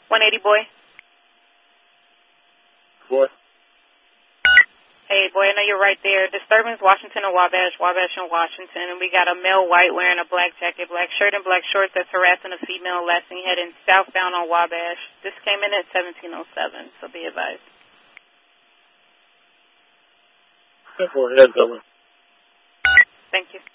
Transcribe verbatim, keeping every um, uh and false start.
one eighty, boy. Boy. Hey, boy, I know you're right there. Disturbance, Washington and Wabash, Wabash and Washington. And we got a male white wearing a black jacket, black shirt, and black shorts that's harassing a female lasting heading southbound on Wabash. This came in at seventeen oh seven, so be advised. Go ahead, Dylan. Thank you.